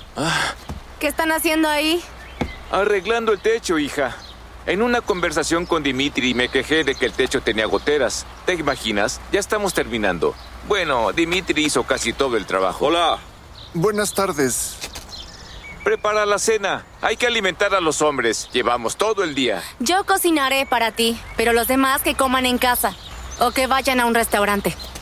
¿Qué están haciendo ahí? Arreglando el techo, hija. En una conversación con Dimitri me quejé de que el techo tenía goteras. ¿Te imaginas? Ya estamos terminando. Bueno, Dimitri hizo casi todo el trabajo. Hola. Buenas tardes. Prepara la cena. Hay que alimentar a los hombres. Llevamos todo el día. Yo cocinaré para ti, pero los demás que coman en casa o que vayan a un restaurante.